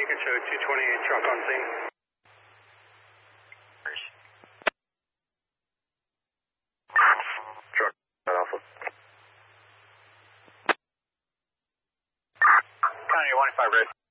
can show 228 truck on scene. Truck, Alpha. County 15 red.